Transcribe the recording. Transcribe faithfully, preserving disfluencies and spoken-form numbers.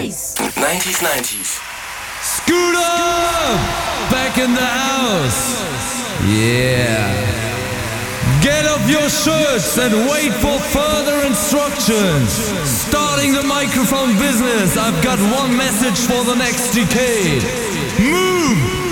bass. nineties, nineties. Scoot up! Back in the house. Yeah. Get off your shirts and wait for further instructions. Starting the microphone business, I've got one message for the next decade. Move!